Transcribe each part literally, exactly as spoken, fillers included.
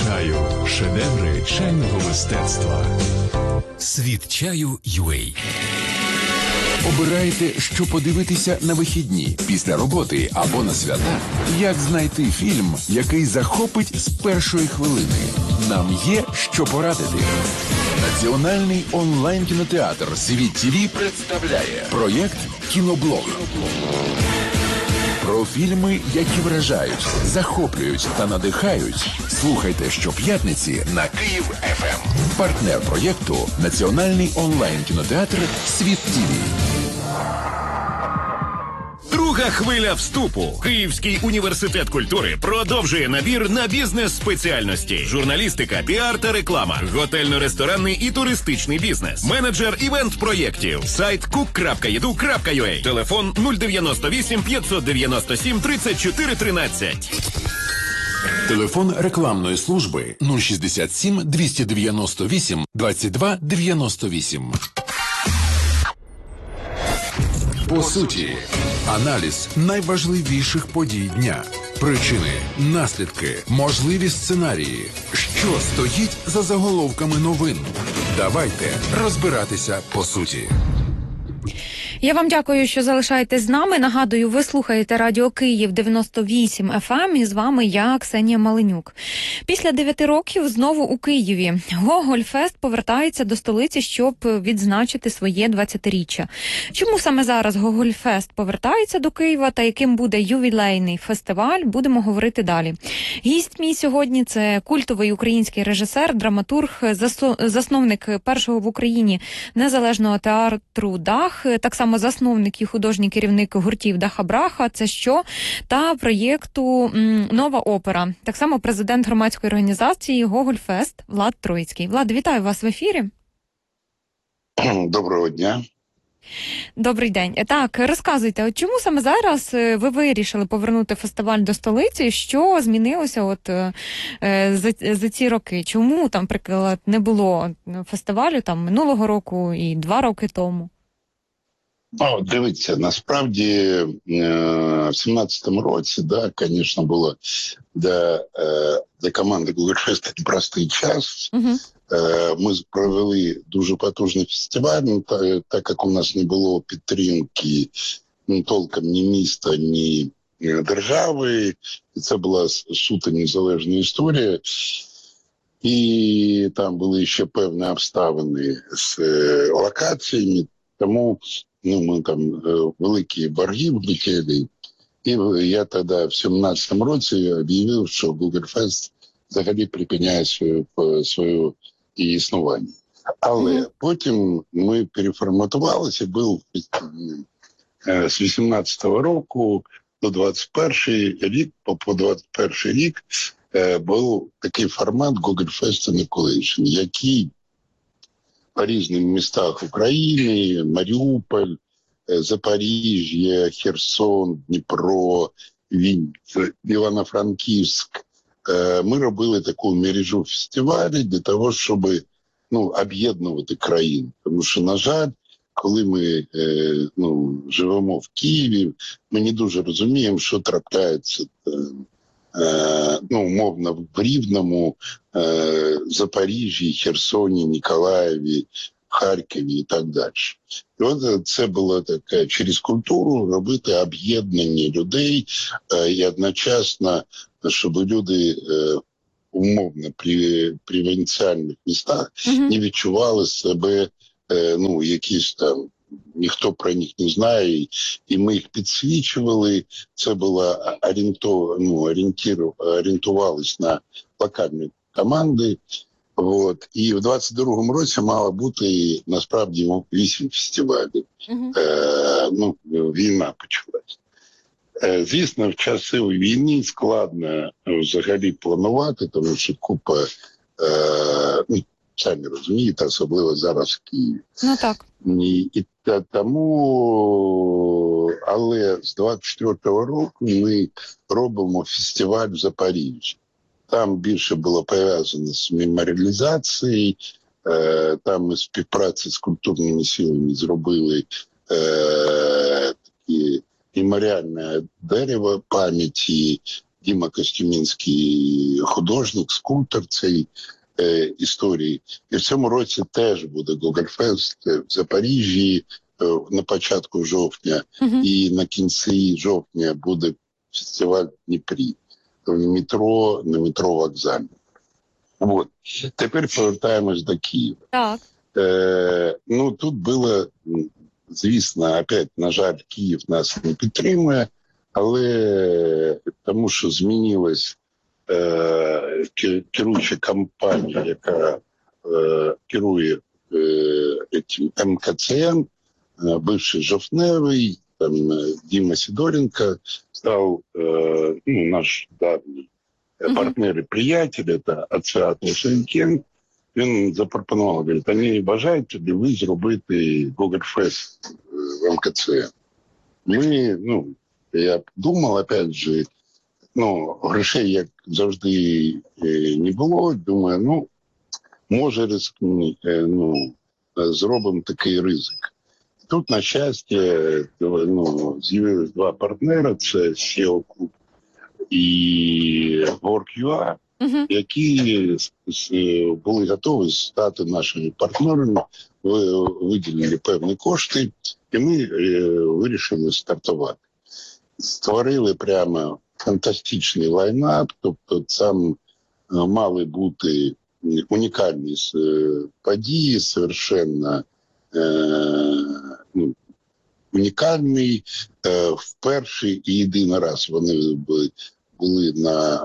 чаю. Шедеври чайного мистецтва. Світ чаю ю ей. Обирайте, що подивитися на вихідні, після роботи або на свята. Як знайти фільм, який захопить з першої хвилини? Нам є що порадити. Національний онлайн-кінотеатр «Світ ТВ» представляє проєкт «Кіноблог». Про фільми, які вражають, захоплюють та надихають. Слухайте щоп'ятниці на Київ еф ем. Партнер проєкту – Національний онлайн-кінотеатр «Світ ТВ». Друга хвиля вступу. Київський університет культури продовжує набір на бізнес-спеціальності. Журналістика, піар та реклама, готельно-ресторанний і туристичний бізнес, менеджер івент-проєктів, сайт кук крапка і ді ю крапка ю а, телефон нуль дев'яносто вісім п'ятсот дев'яносто сім тридцять чотири тринадцять. Телефон рекламної служби нуль шістдесят сім двісті дев'яносто вісім двадцять два дев'яносто вісім. По суті, аналіз найважливіших подій дня. Причини, наслідки, можливі сценарії. Що стоїть за заголовками новин? Давайте розбиратися по суті. Я вам дякую, що залишаєтесь з нами. Нагадую, ви слухаєте Радіо Київ дев'яносто вісім еф ем, і з вами я, Ксенія Маленюк. Після дев'яти років знову у Києві. Гогольфест повертається до столиці, щоб відзначити своє двадцятиріччя. Чому саме зараз Гогольфест повертається до Києва та яким буде ювілейний фестиваль, будемо говорити далі. Гість мій сьогодні – це культовий український режисер, драматург, засновник першого в Україні незалежного театру «Дах», так само засновник і художній керівник гуртів «Даха Браха», «Це що?» та проєкту «Нова опера». Так само президент громадської організації «Гогольфест» Влад Троїцький. Влад, вітаю вас в ефірі. Доброго дня. Добрий день. Так, розказуйте, от чому саме зараз ви вирішили повернути фестиваль до столиці? Що змінилося от е, за, за ці роки? Чому там, наприклад, не було фестивалю там минулого року і два роки тому? Ну, дивіться, насправді в сімнадцятому році, да, звісно, було для, для команди Гогольфеста непростий час. Uh-huh. Ми провели дуже потужний фестиваль, так, так як у нас не було підтримки ну, толком ні міста, ні держави. І це була суто незалежна історія. І там були ще певні обставини з локаціями, тому ну, ми там великі борги влетіли. І я тоді в сімнадцятому році об'явив, що Гогольфест взагалі припиняє свою, свою існування. Але mm-hmm. потім ми переформатувалися, був з вісімнадцятого року до двадцять перший рік, по двадцять перший рік був такий формат Гогольфест Inauguration, який по різним містах України, Маріуполь, Запоріжжя, Херсон, Дніпро, Вінниця, Івано-Франківськ. Ми робили таку мережу фестивалів для того, щоб ну, об'єднувати країну. Тому що, на жаль, коли ми ну, живемо в Києві, ми не дуже розуміємо, що трапляється ну, умовно в Рівному, Запоріжжі, Херсоні, Ніколаєві, Харкові і так далі. І от це було таке через культуру робити об'єднання людей і одночасно, щоб люди умовно при провінціальних містах mm-hmm. не відчували себе, ну, якісь там, ніхто про них не знає, і ми їх підсвічували. Це було орієнту, ну, орієнтиру, орієнтувались на локальні команди. От. І в двадцять другому році мало бути, насправді, вісім фестивалів. Uh-huh. Е, ну, війна почалась. Е, звісно, в часи війни складно взагалі планувати, тому що купа, е, ну, самі розумієте, особливо зараз в Києві. Ну так. І, і та, тому, але з двадцять четвертого року ми робимо фестиваль в Запоріжжі. Там більше було пов'язано з меморіалізацією, е, там ми співпраці з культурними силами зробили е, такі меморіальне дерево пам'яті Діма Костюмінський художник, скульптор цієї е, історії. І в цьому році теж буде Гогольфест в Запоріжжі е, на початку жовтня, uh-huh. і на кінці жовтня буде фестиваль в Дніпрі. В метро, на метро вокзалі. От. Тепер повертаємось до Києва. Так. Е, ну, тут було, звісно, опять, на жаль, Київ нас не підтримує, але тому що змінилась е, керуюча компанія, яка е, керує е, цим ем ка це ем, е, бивший Жовтневий, там Діма Сидоренко став е, ну, наш давній mm-hmm. партнер і приятель, це Ацеат Шенкен. Він запропонував, говорить, а не бажаєте ли ви зробити Гогольфест в ем ка це ем? Ми, ну, я думав, опять же, ну, грошей, як завжди, не було. Думаю, ну, може, ризикну, ну, зробимо такий ризик. Тут, на щастя, ну, з'явились два партнери, це сі і о-клуб і Work.ua, uh-huh. які були готові стати нашими партнерами, виділили певні кошти, і ми вирішили стартувати. Створили прямо фантастичний лайнап, тобто там мали бути унікальні події, совершенно ну, унікальний. В перший і єдиний раз вони були, були на,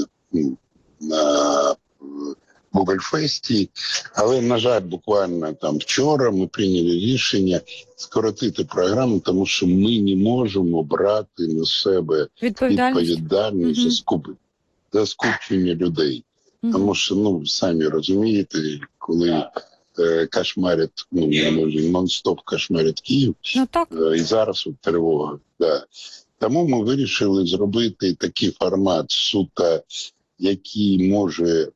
на Гогольфесті, але, на жаль, буквально там вчора ми прийняли рішення скоротити програму, тому що ми не можемо брати на себе відповідальність, відповідальність mm-hmm. за, скуп, за скупчення людей. Mm-hmm. Тому що, ну, самі розумієте, коли е, кошмарять, ну, нон-стоп кошмарять Київ, ну, так. е, і зараз от тривога. Да. Тому ми вирішили зробити такий формат суто, який може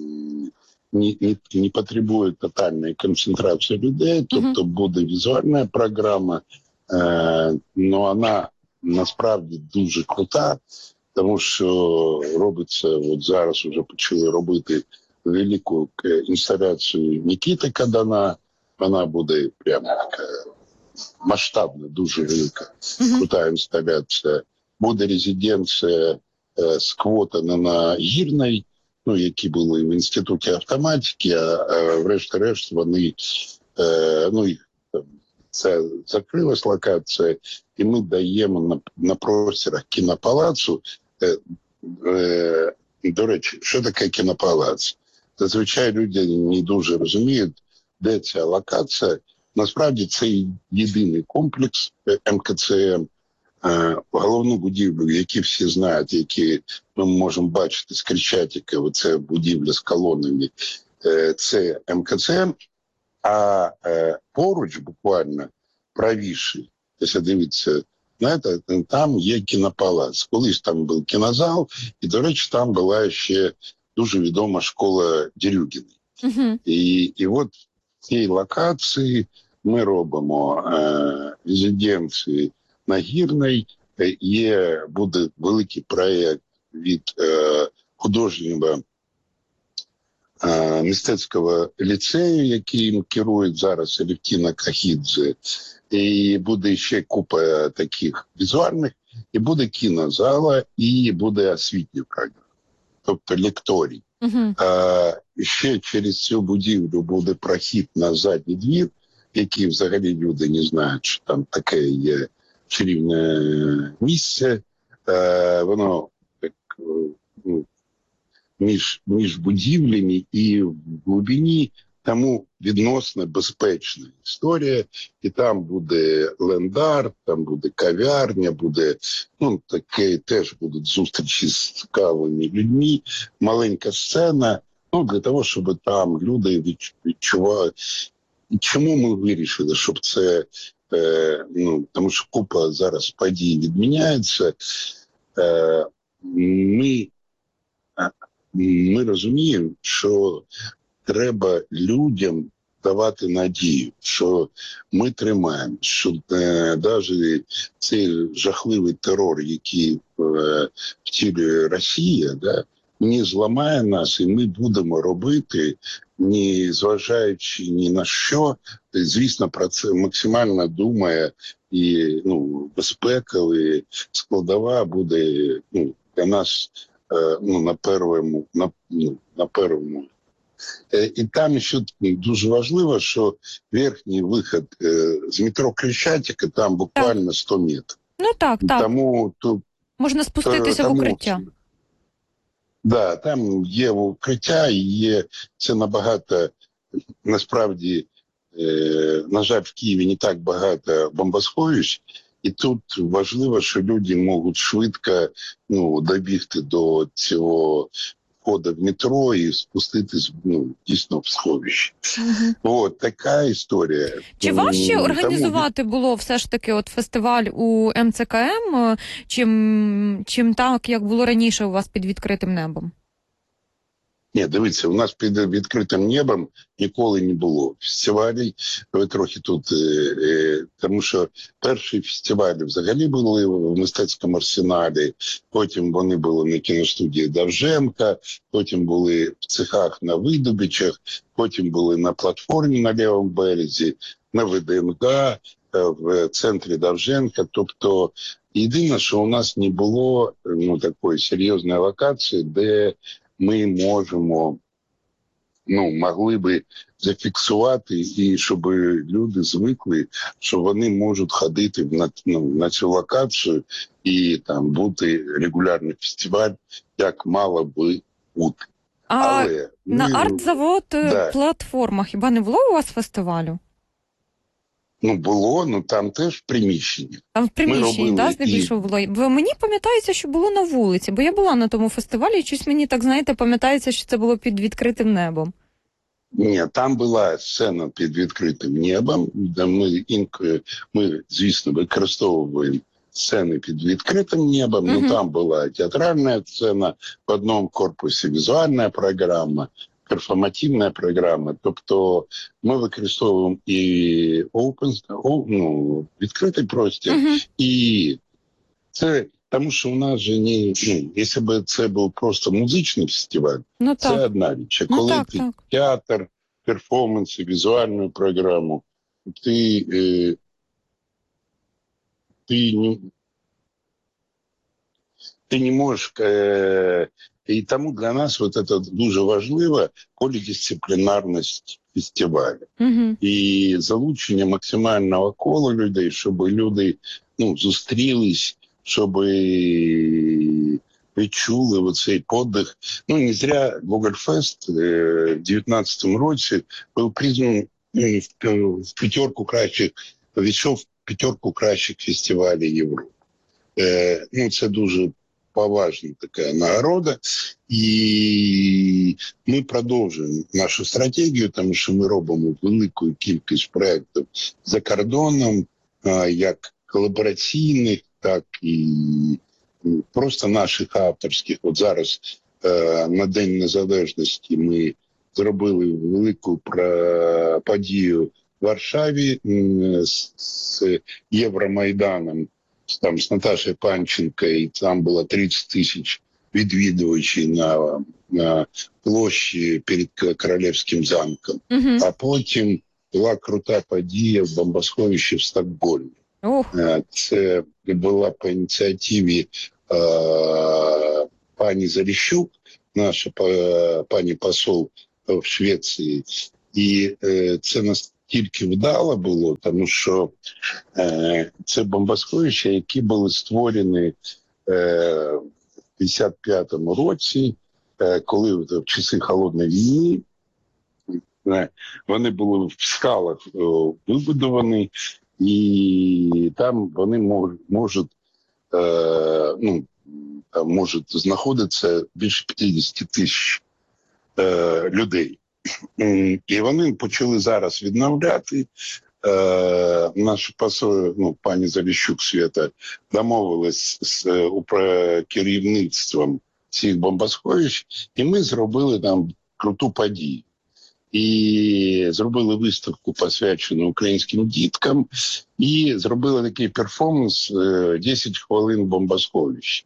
не, не, не потребує тотальної концентрації людей, тобто буде візуальна програма, е, але вона насправді дуже крута, тому що робиться, от зараз вже почали робити велику інсталяцію Нікіти Кадана, вона буде прямо така масштабна, дуже велика, крута інсталяція. Буде резиденція е, сквотана на Гірній, ну, які були в Інституті автоматики, а, а врешті-решт вони, е, ну, їх, це закрилась локація, і ми даємо на, на просторах кінопалацу. Е, е, до речі, що таке кінопалац? Зазвичай люди не дуже розуміють, де ця локація. Насправді це єдиний комплекс ем ка це ем, головну будівлю, які всі знають, які ми можемо бачити з Крещатика, оце будівля з колонами, це ем ка це ем, а поруч буквально правіше, якщо дивіться, знаєте, там є кінопалац. Колись там був кінозал, і, до речі, там була ще дуже відома школа Дерюгіна. Uh-huh. І, і от в цій локації ми робимо е, резиденції на Гірній, є, буде великий проєкт від е, художнього е, мистецького ліцею, яким керує зараз Алевтіна Кахідзе, і буде ще купа таких візуальних, і буде кінозала, і буде освітня програма, тобто лекторій. Uh-huh. Е, ще через цю будівлю буде прохід на задній двір, які взагалі люди не знають, що там таке є чарівне місце, е, воно так, ну, між, між будівлями і в глибині, тому відносно безпечна історія, і там буде ленд-арт, там буде кав'ярня, буде, ну, таке, теж будуть зустрічі з цікавими людьми, маленька сцена, ну, для того, щоб там люди відчували. І чому ми вирішили, щоб це, е, ну, тому що купа зараз подій відміняється, е, ми, ми розуміємо, що треба людям давати надію, що ми тримаємо, що навіть цей жахливий терор, який е, втілює Росія, да, не зламає нас, і ми будемо робити, не зважаючи ні на що. Звісно, про це максимально думає, і ну, безпекова складова буде ну, для нас е, ну, на першому, на, ну, на першому. Е, і там ще дуже важливо, що верхній вихід е, з метро Крещатика там буквально сто метрів. Ну так, так. Тому тут можна спуститися тому, в укриття. Да, там є укриття, і є це набагато, насправді, е, на жаль, в Києві не так багато бомбосховищ, і тут важливо, що люди можуть швидко ну, добігти до цього входу в метро і спуститись ну, дійсно в сховище. Угу. От така історія. Чи важче Тому... організувати було все ж таки от фестиваль у ем це ка ем, чим, чим так, як було раніше у вас під відкритим небом? Ні, дивіться, у нас під відкритим небом ніколи не було фестивалів. Ви трохи тут, е, е, тому що перші фестивалі взагалі були в мистецькому арсеналі, потім вони були на кіностудії Довженка, потім були в цехах на Видобичах, потім були на платформі на Лівому березі, на ве де ен га, в центрі Довженка. Тобто єдине, що у нас не було ну, такої серйозної локації, де ми можемо, ну, могли би зафіксувати і щоб люди звикли, що вони можуть ходити на, ну, на цю локацію і там бути регулярний фестиваль, як мало би бути. А Але на ми... арт-завод да. платформа хіба не було у вас фестивалю? Ну, було, ну там теж приміщення. Там в приміщенні, так, здебільшого було. Бо мені пам'ятається, що було на вулиці, бо я була на тому фестивалі, і щось мені, так, знаєте, пам'ятається, що це було під відкритим небом. Ні, там була сцена під відкритим небом, де ми, ми звісно, використовуємо сцени під відкритим небом, uh-huh. ну там була театральна сцена, в одному корпусі візуальна програма, перформативна програма, тобто ми використовуємо і open, ну, відкритий простір, uh-huh. і це, тому що у нас же не, ну, якщо б це був просто музичний фестиваль, ну, це так. одна річ. А коли ну, так, ти так. театр, перформанси, візуальну програму, ти, е, ти, не, ти не можеш... Е, І тому для нас вот это дуже важливо, полідисциплінарність фестивалю. Uh-huh. І залучення максимального кола людей, щоб люди ну, зустрілись, щоб відчули оцей подих. Ну, не зря Гогольфест в дев'ятнадцятому році був признаний в п'ятерку кращих, війшов в п'ятерку кращих фестивалів Європи. Ну, це дуже поважна така нагорода, і ми продовжуємо нашу стратегію, тому що ми робимо велику кількість проєктів за кордоном, як колабораційних, так і просто наших авторських. От зараз на День Незалежності ми зробили велику подію в Варшаві з Євромайданом, там з Наташею Панченко, і там було тридцять тисяч відвідувачів на, на площі перед Королівським замком. Uh-huh. А потім була крута подія в бомбосховищі в Стокгольмі. Uh. Це була по ініціативі е, пані Заліщук, наша пані посол в Швеції. І е, це нас тільки вдало було, тому що е, це бомбосховища, які були створені е, в п'ятдесят п'ятому році, е, коли в часи Холодної війни, е, вони були в скалах е, вибудовані, і там вони мож, можуть, е, ну, там можуть знаходитися більше п'ятдесят тисяч е, людей. І вони почали зараз відновляти. Е, наш посол, ну, пані Заліщук Свята домовилась з е, керівництвом цих бомбосховищ, і ми зробили там круту подію. і зробили виставку, посвячену українським діткам, і зробили такий перформанс «десять хвилин бомбосховища».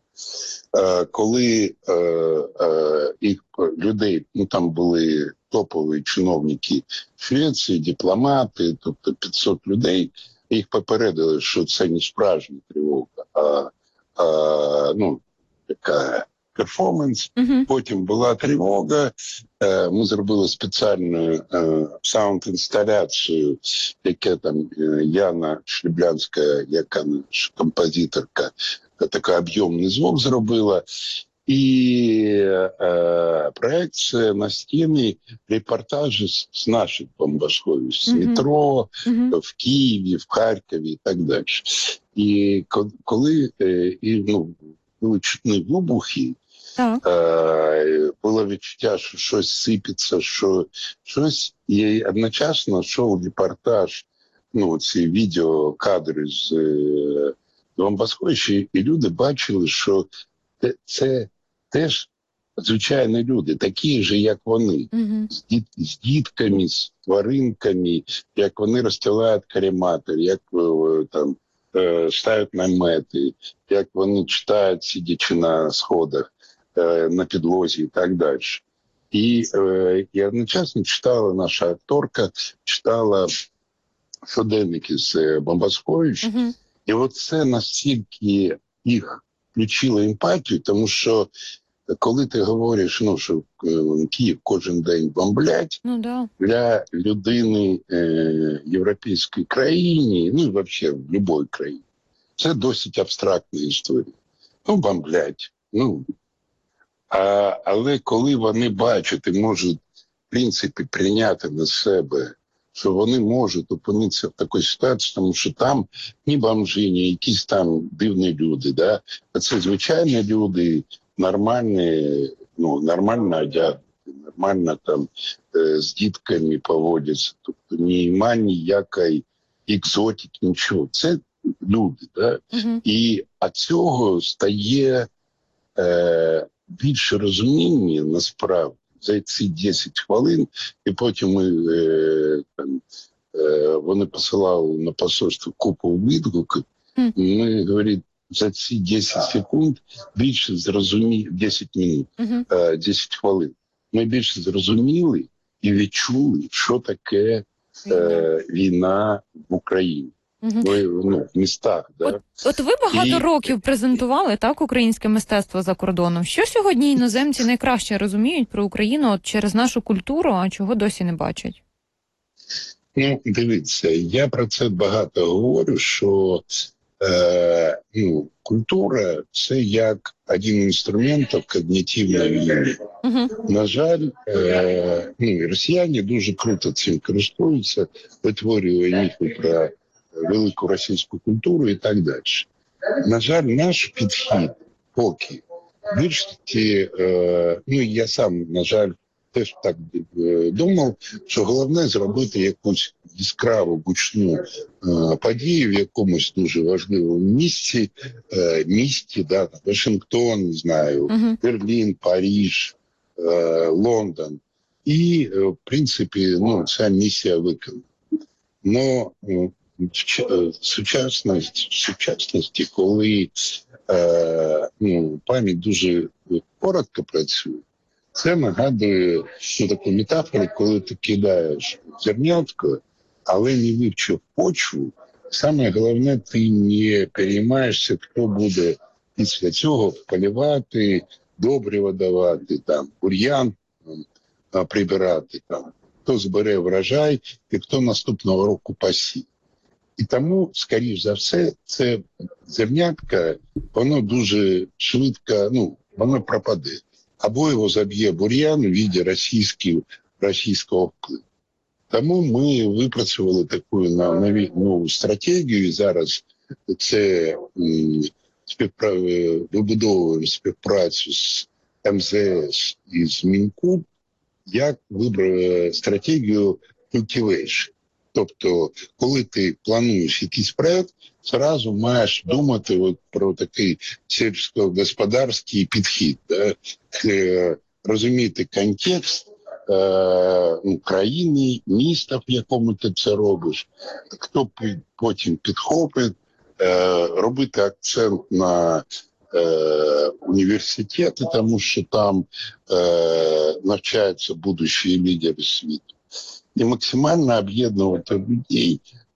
Коли е, е, їх людей, ну там були топові чиновники Швеції, дипломати, тобто п'ятсот людей, їх попередили, що це не справжня тривога, а, а ну, така перформанс. Uh-huh. Потім була тривога, е, ми зробили спеціальну е, саунд-інсталяцію, яка там е, Яна Шліблянська, яка наша композиторка, така об'ємний звук зробила. І е, проекція на стіни, репортажі з, з наших бомбосховищ, з uh-huh. метро, uh-huh. в Києві, в Харкові і так далі. І коли е, і, ну, були чутні вибухи, так. Е, було відчуття, що щось сипеться, що щось, і одночасно йшов репортаж, ну, ці відеокадри з е, бомбосховища, і люди бачили, що це теж звичайні люди, такі ж, як вони, mm-hmm. з, діт, з дітками, з тваринками, як вони розстилають каремати, як там ставлять намети, як вони читають, сидячи на сходах, на підлозі і так далі. І, і одночасно читала наша акторка, читала щоденники з бомбосховищ, mm-hmm. і от це настільки їх включило емпатію, тому що коли ти говориш, ну, що Київ кожен день бомблять, ну, да. для людини е, європейської країни, ну, і взагалі в будь-якій країні, це досить абстрактна історія. Ну, бомблять. Ну, а, але коли вони бачать і можуть, в принципі, прийняти на себе, що вони можуть опинитися в такій ситуації, тому що там ні бомжі, ні якісь там дивні люди, да? А це звичайні люди, нормальні, ну, нормально одягнуті, нормально там е, з дітками поводяться, тобто нема ніякої екзотики, нічого. Це люди, да? Uh-huh. І від цього стає е, більше розуміння насправді за ці десять хвилин, і потім ми, е, там, е, вони посилали на посольство купу відгуків, mm. ми, говорить, за ці десять секунд більше зрозуміли, десять минут, mm-hmm. е, десять хвилин, ми більше зрозуміли і відчули, що таке е, війна в Україні. Угу. Ну, в містах. Да? От, от ви багато і... років презентували, так, українське мистецтво за кордоном. Що сьогодні іноземці найкраще розуміють про Україну от через нашу культуру, а чого досі не бачать? Ну, дивіться, я про це багато говорю, що е, ну, культура – це як один інструмент когнітивної війни. Угу. На жаль, е, ну, росіяни дуже круто цим користуються, витворюють міфи про велику російську культуру і так далі. На жаль, наш підхід поки більшості, е, ну я сам, на жаль, теж так е, думав, що головне зробити якусь яскраву, гучну е, подію в якомусь дуже важливому місці, е, місті, да, Вашингтон, не знаю, uh-huh. Берлін, Париж, е, Лондон. І, е, в принципі, ну, ця місія виконана. Но сучасність, сучасності, коли е, ну, пам'ять дуже коротко працює, це нагадує ну, таку метафору, коли ти кидаєш зернятко, але не вивчив почву. Саме головне, ти не переймаєшся, хто буде після цього полювати, добрива давати, там, бур'ян там, прибирати, там, хто збере врожай і хто наступного року посіє. І тому, скоріш за все, це зернятка, воно дуже швидко, ну, воно пропаде. Або його заб'є бур'ян у віді російського, російського впливу. Тому ми випрацювали таку нову стратегію, і зараз це співпра... вибудовуємо співпрацю з ем зе ес і з Мінкульт, як вибрати стратегію cultivation. Тобто, коли ти плануєш якийсь проєкт, зразу маєш думати от про такий сільськогосподарський підхід, да? Розуміти контекст, е, країни, міста, в якому ти це робиш, хто потім підхопить, е, робити акцент на е, університети, тому що там е, навчаються будущі лідери світу. І максимально об'єднувати людей,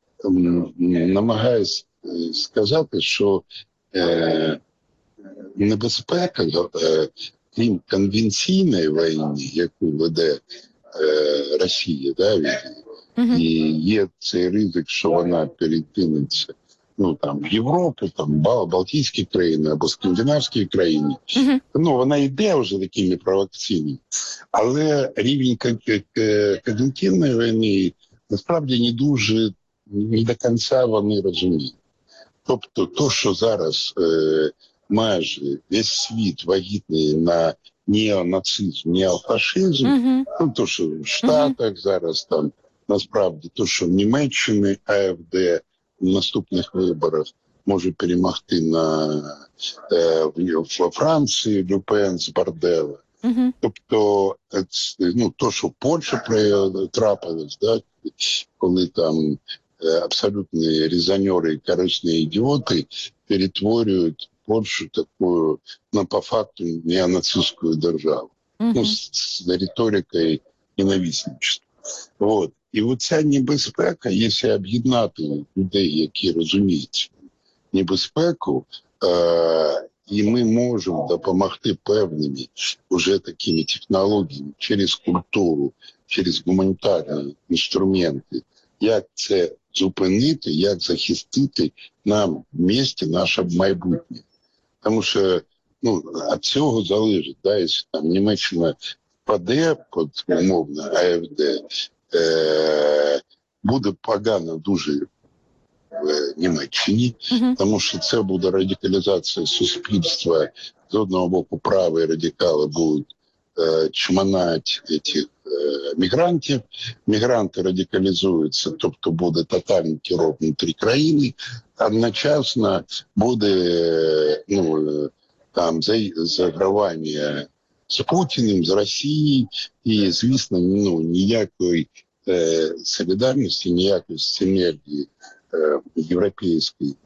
намагаюсь сказати, що е, небезпека, е, крім конвенційної війни, яку веде е, Росія, да, uh-huh. і є цей ризик, що вона перекинеться ну, там, в Європу, там, Балтійські країни або скандинавські країни. Uh-huh. Ну, вона йде вже такими провокаційними. Але рівень конвенційної війни насправді не дуже, не до кінця вони розуміють. Тобто, то, що зараз е, майже весь світ вагітний на неонацизм, неофашизм, uh-huh. ну, то, що в Штатах uh-huh. зараз там, насправді, то, що в Німеччині АФД в наступних виборах може перемогти на, е, в Франції Люпен з Бордела. Uh-huh. Тобто, ну, то, що в Польщі трапилось, да, коли там е, абсолютні резонери і корисні ідіоти перетворюють Польщу такою, ну, по факту, неонацистською державу. Uh-huh. Ну, з, з риторикою ненависничества. Вот. І оця небезпека, якщо об'єднати людей, які розуміють небезпеку, е- і ми можемо допомогти певними уже такими технологіями через культуру, через гуманітарні інструменти, як це зупинити, як захистити нам в місті наше майбутнє. Тому що ну, від цього залежить, да, якщо там Німеччина впаде під умовно АФД, е- буде погано дуже в Німеччині, uh-huh. тому що це буде радикалізація суспільства. З одного боку, праві радикали будуть е, чманати цих е, мігрантів. Мігранти радикалізуються, тобто буде тотальний терор внутрі країни. Одночасно буде ну, там загравання з Путіним, з Росією і, звісно, ну, ніякої е, солідарності, ніякої синергії європейської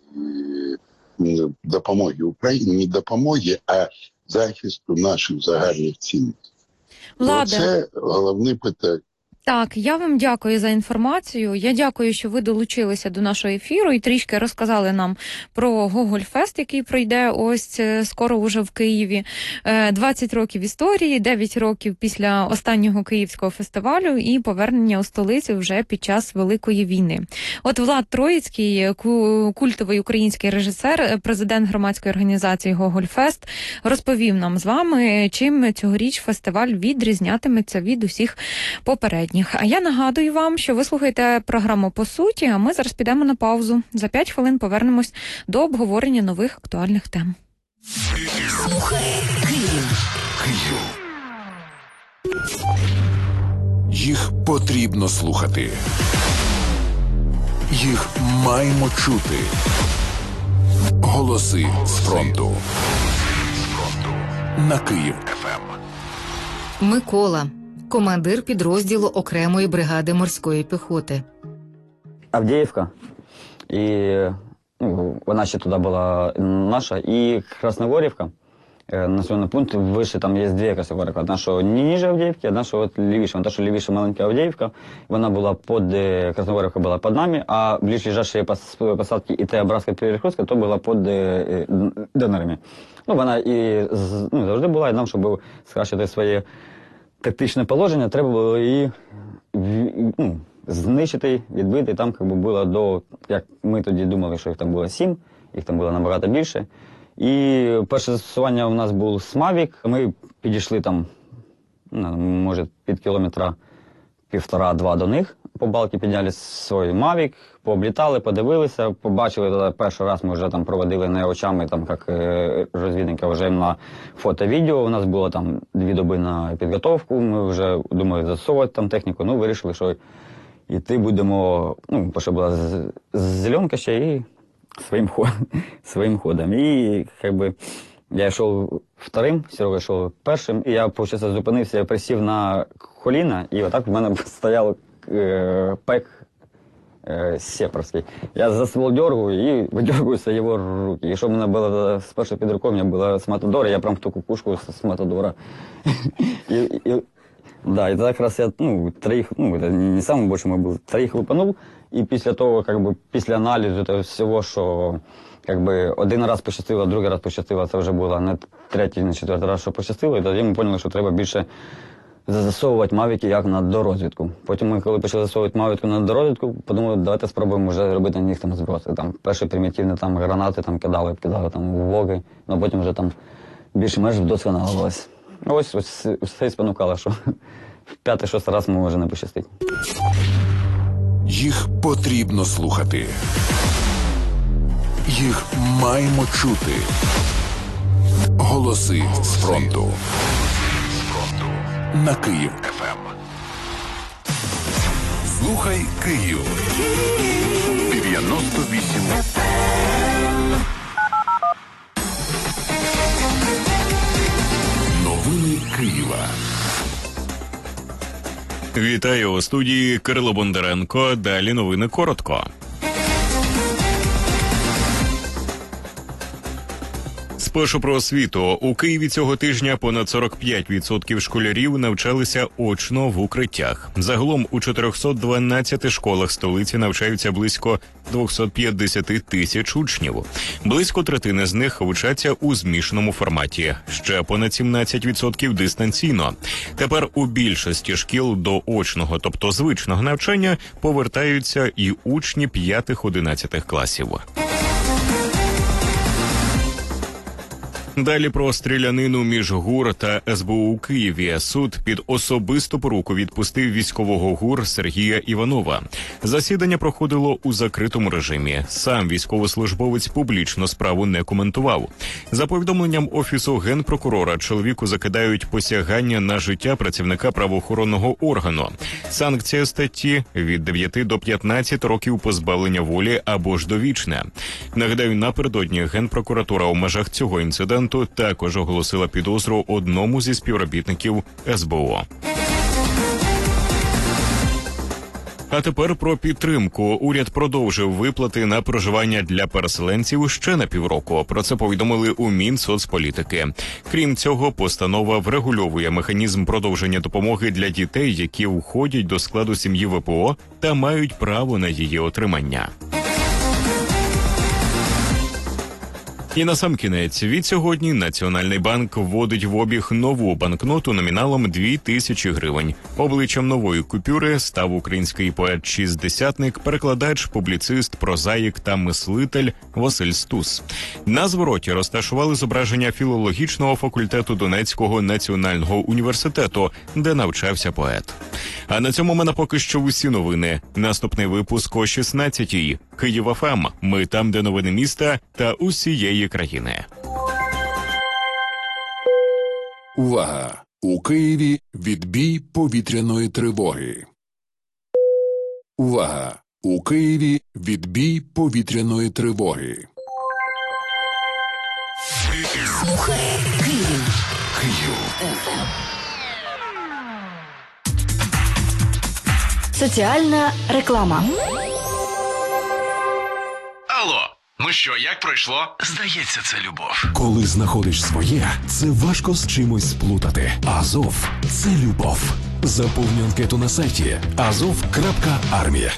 допомоги Україні, не допомоги, а захисту наших загальних цінностей. Це головне питання. Так, я вам дякую за інформацію. Я дякую, що ви долучилися до нашого ефіру і трішки розказали нам про Гогольфест, який пройде ось скоро уже в Києві. двадцять років історії, дев'ять років після останнього київського фестивалю і повернення у столицю вже під час Великої війни. От Влад Троїцький, культовий український режисер, президент громадської організації Гогольфест, розповів нам з вами, чим цьогоріч фестиваль відрізнятиметься від усіх попередніх. А я нагадую вам, що ви слухаєте програму «По суті», а ми зараз підемо на паузу. За п'ять хвилин повернемось до обговорення нових актуальних тем. Слухай Київ. Київ. Їх потрібно слухати. Їх маємо чути. Голоси з фронту. На Київ еф ем. Микола. Командир підрозділу окремої бригади морської піхоти. Авдіївка, і ну, вона ще туди була наша, і Красногорівка, населений пункт, вище там є дві Красногорівки. Одна, що ніже Авдіївки, одна, що от лівіше. Вона, що лівіше маленька Авдіївка, вона була під, Красногорівка була під нами, а ближайші посадки і Т-Образка, Перекрутська, то була під Донорами. Ну, вона і ну, завжди була, і нам, щоб скращити своє тактичне положення, треба було її ну, знищити, відбити. Там як би, було до, як ми тоді думали, що їх там було сім, їх там було набагато більше. І перше застосування у нас був Смавік. Ми підійшли там, ну, може, під кілометра півтора-два до них. По балки підняли свій Мавік, пооблітали, подивилися, побачили, перший раз ми вже там проводили не очами, там, як розвідники, вже на фото-відео. У нас було там дві доби на підготовку, ми вже думали засовувати там техніку, ну, вирішили, що йти будемо, ну, що була зеленка ще і своїм ходом. своїм ходом. І, якби, я йшов вторим, Серега йшов першим, і я, виходить, зупинився, я присів на коліна, і отак в мене стояв е, пек е, сепарський. Я за ствол дергаю і видергуюся його руки. І щоб в мене було спершу під рукою, у мене була з Матадора, я прям в ту кукушку з Матадора. і, і, да, і так раз я, ну, троїх, ну, не самый большой мой был, троїх лупанув, і після того, как бы, після аналізу того всього, що как би, один раз пощастило, другий раз пощастило, це вже було не третій, не четвертий раз, що пощастило, і тоді ми поняли, що треба більше засовувати мавіки як на дорозвідку. Потім ми, коли почали засовувати мавіку на дорозвідку, подумали, давайте спробуємо вже робити на них там зброси. Там перші примітивні там гранати там кидали, кидали там воги, а потім вже там більш-менш вдосконалилось. Ось, ось все і спонукало, що в п'ятий-шостий раз може не пощастити. Їх потрібно слухати. Їх маємо чути. Голоси з фронту. На Київ еф ем. Слухай Київ. дев'яносто вісім еф ем. Новини Києва. Вітаю у студії Кирило Бондаренко. Далі новини коротко. Спершу про освіту. У Києві цього тижня понад сорок п'ять відсотків школярів навчалися очно в укриттях. Загалом у чотириста дванадцяти школах столиці навчаються близько двісті п'ятдесят тисяч учнів. Близько третини з них вчаться у змішаному форматі. Ще понад сімнадцять відсотків дистанційно. Тепер у більшості шкіл до очного, тобто звичного навчання, повертаються і учні п'ятих-одинадцятих класів. Далі про стрілянину між ГУР та ес бе у у Києві. Суд під особисту поруку відпустив військового ГУР Сергія Іванова. Засідання проходило у закритому режимі. Сам військовослужбовець публічно справу не коментував. За повідомленням Офісу Генпрокурора, чоловіку закидають посягання на життя працівника правоохоронного органу. Санкція статті – від дев'яти до п'ятнадцяти років позбавлення волі або ж довічне. Нагадаю, напередодні Генпрокуратура у межах цього інциденту також оголосила підозру одному зі співробітників ес бе о. А тепер про підтримку. Уряд продовжив виплати на проживання для переселенців ще на півроку. Про це повідомили у Мінсоцполітики. Крім цього, постанова врегульовує механізм продовження допомоги для дітей, які входять до складу сім'ї ве пе о та мають право на її отримання. І насамкінець, відсьогодні Національний банк вводить в обіг нову банкноту номіналом дві тисячі гривень. Обличчям нової купюри став український поет-шістдесятник, перекладач, публіцист, прозаїк та мислитель Василь Стус. На звороті розташували зображення філологічного факультету Донецького національного університету, де навчався поет. А на цьому в мене поки що усі новини. Наступний випуск о шістнадцятій. Київ еф ем. Ми там, де новини міста та усієї країни. Увага! У Києві відбій повітряної тривоги. Увага! У Києві відбій повітряної тривоги. Слухай Київ. Київ. Соціальна реклама. Алло, ну що, як пройшло? Здається, це любов. Коли знаходиш своє, це важко з чимось сплутати. Азов – це любов. Заповнюй анкету на сайті азов крапка армія.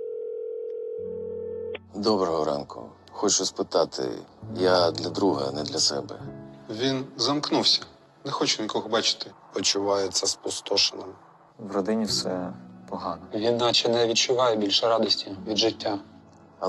Доброго ранку. Хочу спитати, я для друга, не для себе. Він замкнувся. Не хочу нікого бачити. Почувається спустошеним. В родині все погано. Він наче не відчуває більше радості від життя.